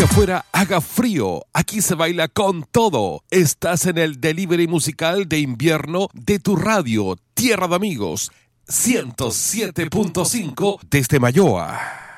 Aunque afuera haga frío, aquí se baila con todo. Estás en el delivery musical de invierno de tu radio, Tierra de Amigos, 107.5 desde Mayoa.